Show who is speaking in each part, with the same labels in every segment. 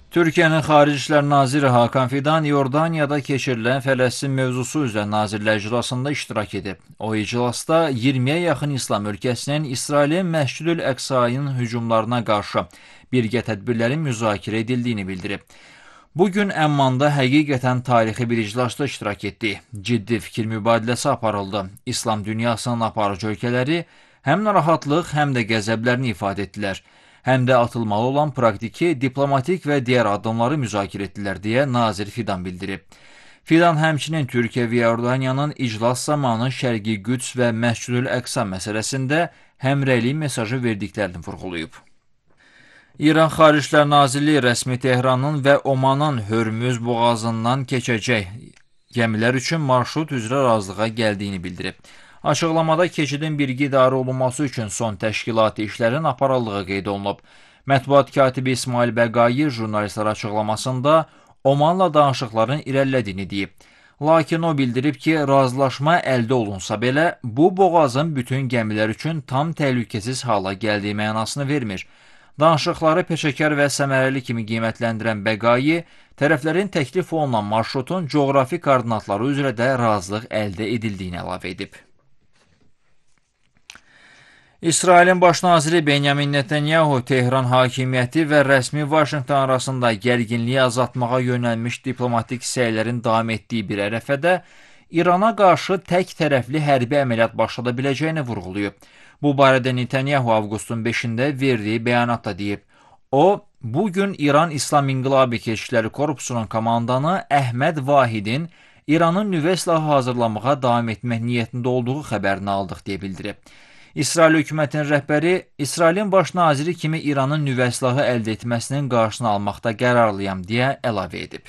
Speaker 1: Türkiyənin Xarici İşlər Naziri Hakan Fidan Yordaniyada keçirilən Fələstin mövzusu üzrə Nazirlər İclasında iştirak edib. O iclasda 20-yə yaxın İslam ölkəsinin İsrailin Məscid-ül-Əqsa'nın hücumlarına qarşı birgə tədbirlərin müzakirə edildiyini bildirib. Bugün Əmmanda həqiqətən tarixi bir iclasda iştirak etdi. Ciddi fikir mübadiləsi aparıldı. İslam dünyasının aparıcı ölkələri həm narahatlıq, həm də qəzəblərini ifadə etdilər. Həm də atılmalı olan praktiki, diplomatik və digər addımları müzakirə etdilər deyə nazir Fidan bildirib. Fidan həmçinin Türkiyə və Yordaniyanın iclas zamanı Şərqi Qüds və Məscid-ül-Əqsa məsələsində həmrəylik mesajı verdiklərini vurğulayıb. İran Xarici İşlər Nazirliyi rəsmi Tehranın və Omanın Hörmüz boğazından keçəcək gəmilər üçün marşrut üzrə razılığa gəldiyini bildirib. Açıqlamada keçidin birgə idarə olunması üçün son təşkilati işlərin aparıldığı qeyd olunub. Mətbuat katibi İsmail Bəqai jurnalistlər açıqlamasında Omanla danışıqların irəlilədiyini deyib. Lakin o bildirib ki, razılaşma əldə olunsa belə, bu boğazın bütün gəmilər üçün tam təhlükəsiz hala gəldiyi mənasını vermir. Danışıqları peşəkar və səmərəli kimi qiymətləndirən Bəqai, tərəflərin təklif olunan marşrutun coğrafi koordinatları üzrə də razılıq əldə edildiyini əlavə edib. İsrailin baş naziri Benyamin Netanyahu Tehran hakimiyyəti və rəsmi Vaşinqton arasında gərginliyi azaltmağa yönəlmiş diplomatik səylərin davam etdiyi bir ərəfədə İrana qarşı tək tərəfli hərbi əməliyyat başlada biləcəyini vurğulayıb. Bu barədə Netanyahu avqustun 5-də verdiyi bəyanatda deyib. O, bugün İran İslam İnqilabı Keşikləri Korpusunun komandanı Əhməd Vahidin İranın nüvə silahı hazırlamağa davam etmək niyyətində olduğu xəbərini aldıq deyə bildirib. İsrail hökumətinin rəhbəri İsrailin baş naziri kimi İranın nüvə silahı əldə etməsinin qarşısını almaqda qərarlıyam deyə əlavə edib.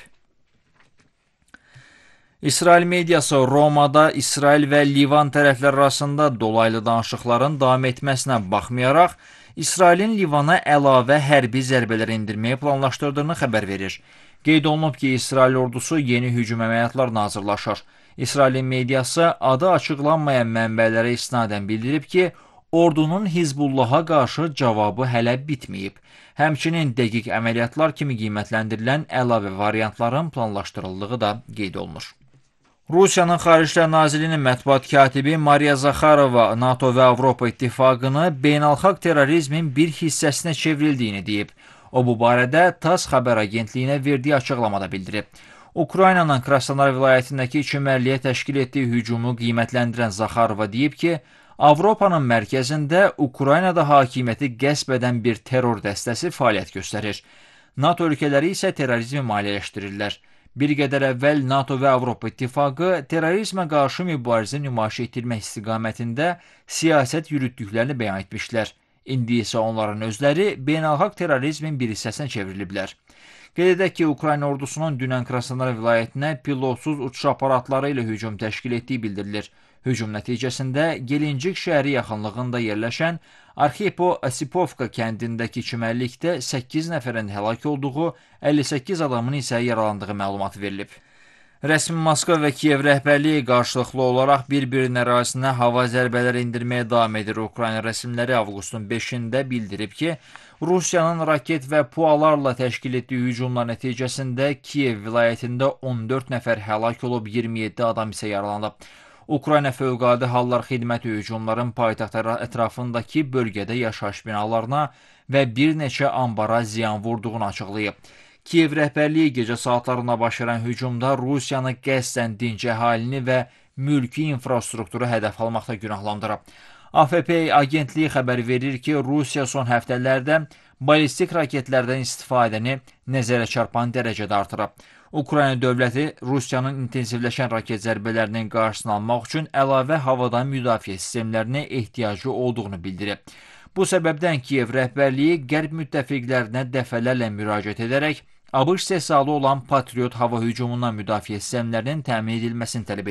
Speaker 1: İsrail mediası Romada İsrail və Livan tərəfləri arasında dolaylı danışıqların davam etməsinə baxmayaraq, İsrailin Livana əlavə hərbi zərbələr endirməyi planlaşdırdığını xəbər verir. Qeyd olunub ki, İsrail ordusu yeni hücum əməliyyatlarına hazırlaşır. İsrailin mediası adı açıqlanmayan mənbələrə isnadən bildirib ki, ordunun Hizbullaha qarşı cavabı hələ bitməyib. Həmçinin dəqiq əməliyyatlar kimi qiymətləndirilən əlavə variantların planlaşdırıldığı da qeyd olunur. Rusiyanın Xarici İşlər Nazirliyinin mətbuat katibi Mariya Zakharova NATO və Avropa İttifaqını beynəlxalq terrorizmin bir hissəsinə çevrildiyini deyib. O, bu barədə TASS xəbər agentliyinə verdiyi açıqlamada bildirib. Ukraynanın Krasnodar vilayətindəki çimərliyə təşkil etdiyi hücumu qiymətləndirən Zakharova deyib ki, Avropanın mərkəzində Ukraynada hakimiyyəti qəsb edən bir terror dəstəsi fəaliyyət göstərir. NATO ölkələri isə terrorizmi maliyyələşdirirlər. Bir qədər əvvəl NATO və Avropa İttifaqı terrorizmə qarşı mübarizə nümayiş etdirmək istiqamətində siyasət yürütdüklərini bəyan etmişlər. İndi isə onların özləri beynəlxalq terrorizmin bir hissəsinə çevriliblər. Qeyd edək ki, Ukrayna ordusunun dünən Krasnodar vilayətinə pilotsuz uçuş aparatları ilə hücum təşkil etdiyi bildirilir. Hücum nəticəsində Gelincik şəhəri yaxınlığında yerləşən Arxipo Asipovka kəndindəki çimərlikdə 8 nəfərin həlak olduğu, 58 adamın isə yaralandığı məlumatı verilib. Rəsmi Moskva və Kiyev rəhbərliyi qarşılıqlı olaraq bir-birinin ərazisinə hava zərbələri endirməyə davam edir. Ukrayna rəsmiləri avqustun 5-də bildirib ki, Rusiyanın raket və pualarla təşkil etdiyi hücumlar nəticəsində Kiyev vilayətində 14 nəfər həlak olub, 27 adam isə yaralanıb. Ukrayna Fövqəladə Hallar Xidməti hücumların paytaxt ətrafındakı bölgədə yaşayış binalarına və bir neçə ambara ziyan vurduğunu açıqlayıb. Kiyev rəhbərliyi gecə saatlarına baş verən hücumda Rusiyanı qəsdən dinc əhalini və mülki infrastrukturu hədəf almaqda günahlandırıb. AFP agentliyi xəbər verir ki, Rusiya son həftələrdə ballistik raketlərdən istifadəni nəzərə çarpan dərəcədə artırıb. Ukrayna dövləti Rusiyanın intensivləşən raket zərbələrinin qarşısını almaq üçün əlavə havadan müdafiə sistemlərinə ehtiyacı olduğunu bildirib. Bu səbəbdən Kiyev rəhbərliyi qərb müttəfiqlərinə dəfələrlə müraciət edərək ABŞ istehsalı olan Patriot hava hücumundan müdafiə sistemlərinin təmin edilməsini tələb edir.